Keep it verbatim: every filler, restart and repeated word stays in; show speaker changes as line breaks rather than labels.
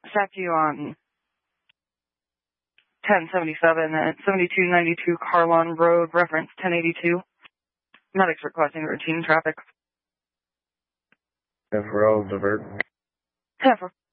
Stacked you on ten seventy-seven at seventy-two ninety-two Carlon Road, reference ten eighty-two. Medics requesting routine traffic.
ten four, I'll divert.
ten four.